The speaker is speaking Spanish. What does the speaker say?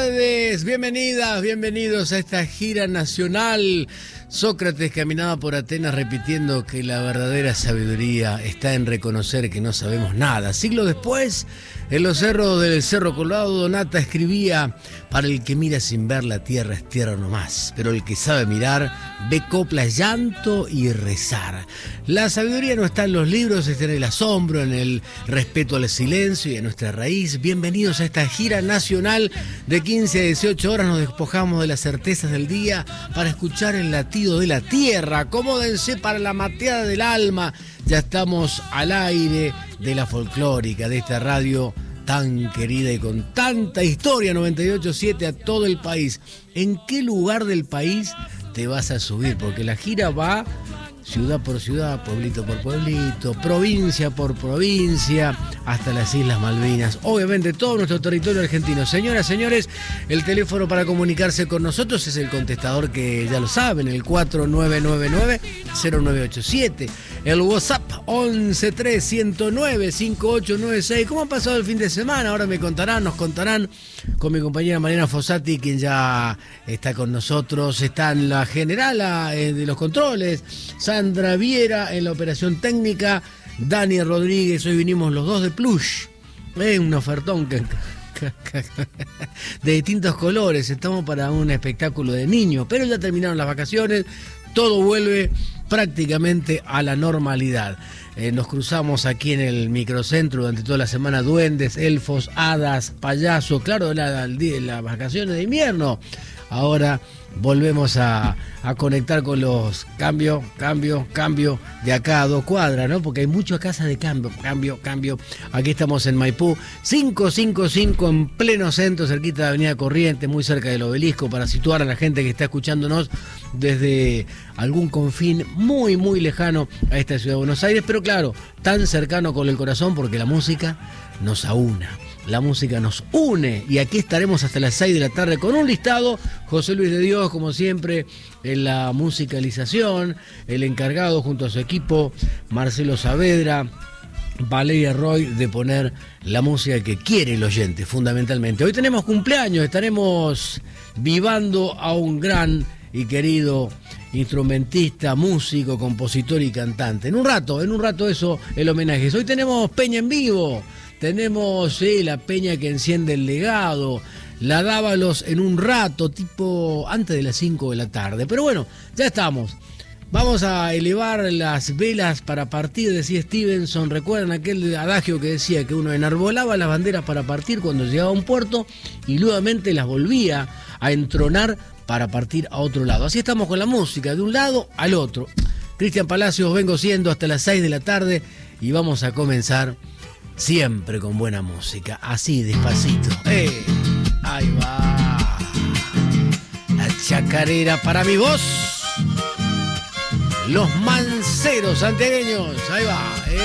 tardes, bienvenidas, bienvenidos a esta gira nacional. Sócrates caminaba por Atenas repitiendo que la verdadera sabiduría está en reconocer que no sabemos nada. Siglos después, en los cerros del Cerro Colorado, Donata escribía: para el que mira sin ver, la tierra es tierra nomás, pero el que sabe mirar ve coplas, llanto y rezar. La sabiduría no está en los libros, está en el asombro, en el respeto al silencio y a nuestra raíz. Bienvenidos a esta gira nacional de 15 a 18 horas. Nos despojamos de las certezas del día para escuchar el latido de la tierra. Acomódense para la mateada del alma. Ya estamos al aire de la folclórica, de esta radio tan querida y con tanta historia, 98.7 a todo el país. ¿En qué lugar del país te vas a subir? Porque la gira va ciudad por ciudad, pueblito por pueblito, provincia por provincia, hasta las Islas Malvinas. Obviamente todo nuestro territorio argentino. Señoras, señores, el teléfono para comunicarse con nosotros es el contestador que ya lo saben, el 4999-0987. El WhatsApp 1131095896. ¿Cómo ha pasado el fin de semana? Ahora nos contarán con mi compañera Mariana Fossati, quien ya está con nosotros. Está en la generala de los controles, Sandra Viera en la operación técnica, Dani Rodríguez. Hoy vinimos los dos de plush, un ofertón de distintos colores. Estamos para un espectáculo de niños, pero ya terminaron las vacaciones, todo vuelve prácticamente a la normalidad. Nos cruzamos aquí en el microcentro durante toda la semana: duendes, elfos, hadas, payasos, claro, las vacaciones de invierno. Ahora volvemos a conectar con los cambio de acá a 2 cuadras, ¿no? Porque hay muchas casas de cambio. Aquí estamos en Maipú, 555, en pleno centro, cerquita de Avenida Corrientes, muy cerca del Obelisco, para situar a la gente que está escuchándonos desde algún confín muy, muy lejano a esta ciudad de Buenos Aires, pero claro, tan cercano con el corazón, porque la música nos aúna. La música nos une, y aquí estaremos hasta las 6 de la tarde con un listado. José Luis de Dios, como siempre, en la musicalización, el encargado junto a su equipo, Marcelo Saavedra, Valeria Roy, de poner la música que quiere el oyente, fundamentalmente. Hoy tenemos cumpleaños, estaremos vivando a un gran y querido instrumentista, músico, compositor y cantante. En un rato eso, el homenaje. Hoy tenemos Peña en vivo. Tenemos la peña que enciende el legado, la Dávalos en un rato, tipo antes de las 5 de la tarde. Pero bueno, ya estamos. Vamos a elevar las velas para partir, decía Stevenson. ¿Recuerdan aquel adagio que decía que uno enarbolaba las banderas para partir cuando llegaba a un puerto y nuevamente las volvía a entronar para partir a otro lado? Así estamos con la música, de un lado al otro. Cristian Palacios vengo siendo hasta las 6 de la tarde y vamos a comenzar siempre con buena música, así despacito. Ahí va la chacarera para mi voz, los manceros santiagueños. Ahí va.